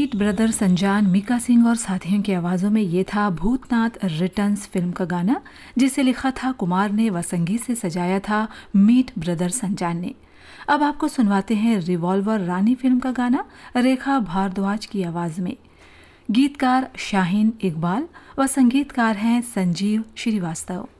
Meet brother संजान, मीका सिंह और साथियों की आवाज़ों में ये था भूतनाथ रिटर्न्स फिल्म का गाना, जिसे लिखा था कुमार ने व संगीत से सजाया था मीट ब्रदर संजान ने। अब आपको सुनवाते हैं रिवॉल्वर रानी फिल्म का गाना रेखा भारद्वाज की आवाज़ में। गीतकार शाहीन इकबाल व संगीतकार हैं संजीव श्रीवास्तव।